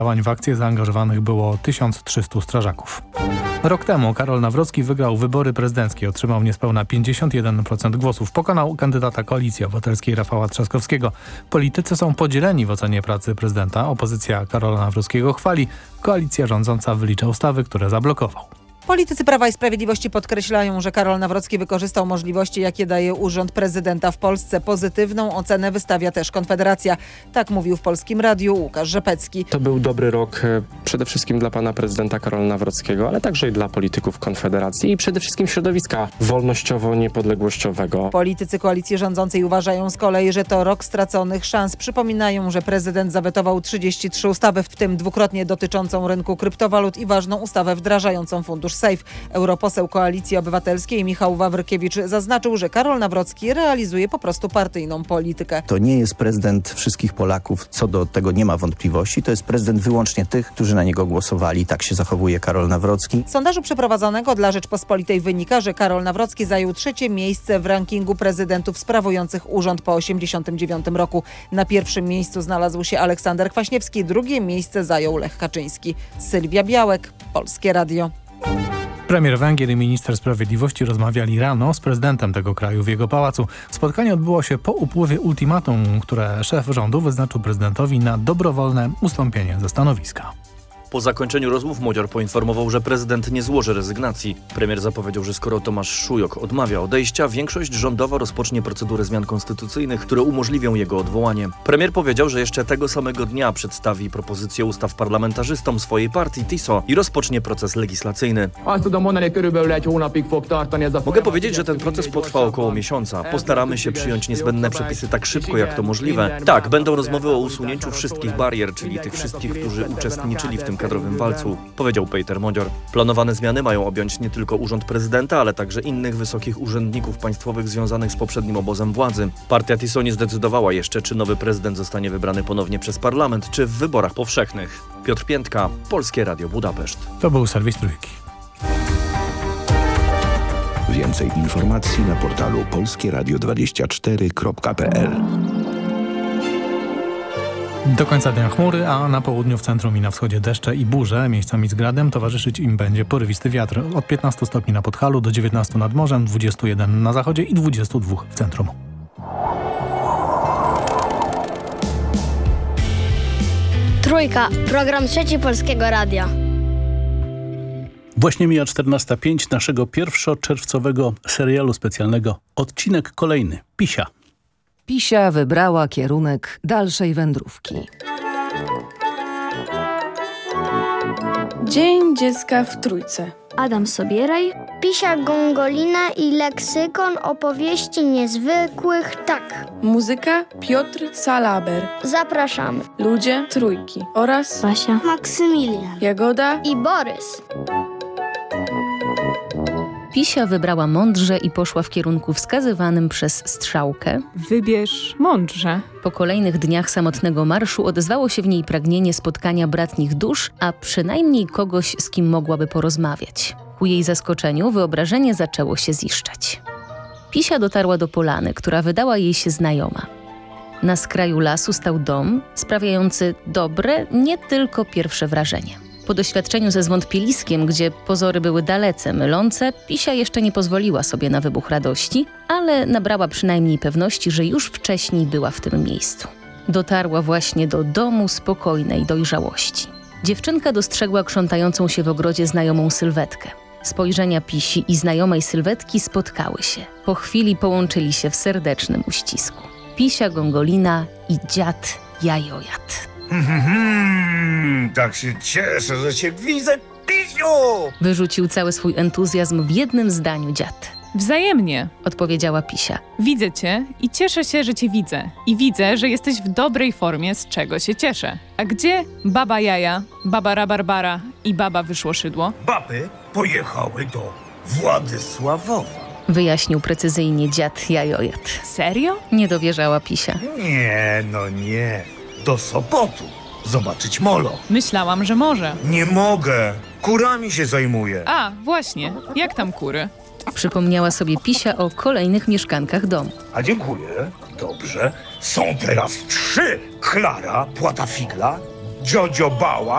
W akcję zaangażowanych było 1300 strażaków. Rok temu Karol Nawrocki wygrał wybory prezydenckie. Otrzymał niespełna 51% głosów. Pokonał kandydata Koalicji Obywatelskiej Rafała Trzaskowskiego. Politycy są podzieleni w ocenie pracy prezydenta. Opozycja Karola Nawrockiego chwali. Koalicja rządząca wylicza ustawy, które zablokował. Politycy Prawa i Sprawiedliwości podkreślają, że Karol Nawrocki wykorzystał możliwości, jakie daje urząd prezydenta w Polsce. Pozytywną ocenę wystawia też Konfederacja. Tak mówił w Polskim Radiu Łukasz Rzepecki. To był dobry rok przede wszystkim dla pana prezydenta Karola Nawrockiego, ale także i dla polityków Konfederacji i przede wszystkim środowiska wolnościowo-niepodległościowego. Politycy koalicji rządzącej uważają z kolei, że to rok straconych szans. Przypominają, że prezydent zawetował 33 ustawy, w tym dwukrotnie dotyczącą rynku kryptowalut i ważną ustawę wdrażającą fundusz SAFE. Europoseł Koalicji Obywatelskiej Michał Wawrykiewicz zaznaczył, że Karol Nawrocki realizuje po prostu partyjną politykę. To nie jest prezydent wszystkich Polaków, co do tego nie ma wątpliwości. To jest prezydent wyłącznie tych, którzy na niego głosowali. Tak się zachowuje Karol Nawrocki. Z sondażu przeprowadzonego dla Rzeczpospolitej wynika, że Karol Nawrocki zajął 3. miejsce w rankingu prezydentów sprawujących urząd po 1989 roku. Na 1. miejscu znalazł się Aleksander Kwaśniewski, 2. miejsce zajął Lech Kaczyński. Sylwia Białek, Polskie Radio. Premier Węgier i minister sprawiedliwości rozmawiali rano z prezydentem tego kraju w jego pałacu. Spotkanie odbyło się po upływie ultimatum, które szef rządu wyznaczył prezydentowi na dobrowolne ustąpienie ze stanowiska. Po zakończeniu rozmów Modzior poinformował, że prezydent nie złoży rezygnacji. Premier zapowiedział, że skoro Tomasz Szujok odmawia odejścia, większość rządowa rozpocznie procedurę zmian konstytucyjnych, które umożliwią jego odwołanie. Premier powiedział, że jeszcze tego samego dnia przedstawi propozycję ustaw parlamentarzystom swojej partii TISO i rozpocznie proces legislacyjny. Mogę powiedzieć, że ten proces potrwa około miesiąca. Postaramy się przyjąć niezbędne przepisy tak szybko, jak to możliwe. Tak, będą rozmowy o usunięciu wszystkich barier, czyli tych wszystkich, którzy uczestniczyli w tym kadrowym walcu, powiedział Peter Modzior. Planowane zmiany mają objąć nie tylko urząd prezydenta, ale także innych wysokich urzędników państwowych związanych z poprzednim obozem władzy. Partia TISO nie zdecydowała jeszcze, czy nowy prezydent zostanie wybrany ponownie przez parlament, czy w wyborach powszechnych. Piotr Piętka, Polskie Radio Budapeszt. To był serwis Trójki. Więcej informacji na portalu polskieradio24.pl. Do końca dnia chmury, a na południu, w centrum i na wschodzie deszcze i burze. Miejscami z gradem towarzyszyć im będzie porywisty wiatr. Od 15 stopni na Podhalu do 19 nad morzem, 21 na zachodzie i 22 w centrum. Trójka, program trzeci Polskiego Radia. Właśnie mija 14:05 naszego pierwszoczerwcowego serialu specjalnego. Odcinek kolejny. Pisia. Pisia wybrała kierunek dalszej wędrówki. Dzień dziecka w Trójce. Adam Sobieraj. Pisia Gongolina i leksykon opowieści niezwykłych, tak. Muzyka Piotr Salaber. Zapraszamy. Ludzie Trójki oraz Basia, Maksymilian, Jagoda i Borys. Pisia wybrała mądrze i poszła w kierunku wskazywanym przez strzałkę. Wybierz mądrze. Po kolejnych dniach samotnego marszu odezwało się w niej pragnienie spotkania bratnich dusz, a przynajmniej kogoś, z kim mogłaby porozmawiać. Ku jej zaskoczeniu wyobrażenie zaczęło się ziszczać. Pisia dotarła do polany, która wydała jej się znajoma. Na skraju lasu stał dom, sprawiający dobre, nie tylko pierwsze wrażenie. Po doświadczeniu ze zwątpieliskiem, gdzie pozory były dalece mylące, Pisia jeszcze nie pozwoliła sobie na wybuch radości, ale nabrała przynajmniej pewności, że już wcześniej była w tym miejscu. Dotarła właśnie do domu spokojnej dojrzałości. Dziewczynka dostrzegła krzątającą się w ogrodzie znajomą sylwetkę. Spojrzenia Pisi i znajomej sylwetki spotkały się. Po chwili połączyli się w serdecznym uścisku. Pisia Gongolina i dziad Jajojat. Tak się cieszę, że cię widzę, Pisiu! Wyrzucił cały swój entuzjazm w jednym zdaniu dziad. Wzajemnie, odpowiedziała Pisia. Widzę cię i cieszę się, że cię widzę. I widzę, że jesteś w dobrej formie, z czego się cieszę. A gdzie baba Jaja, baba Rabarbara i baba Wyszło Szydło? Baby pojechały do Władysławowa. Wyjaśnił precyzyjnie dziad Jajojat. Serio? Nie dowierzała Pisia. Nie. Do Sopotu. Zobaczyć molo. Myślałam, że może. Nie mogę. Kurami się zajmuję. A, właśnie. Jak tam kury? Przypomniała sobie Pisia o kolejnych mieszkankach domu. A dziękuję. Dobrze. Są teraz 3. Klara, Płata Figla, Dziodzio Bała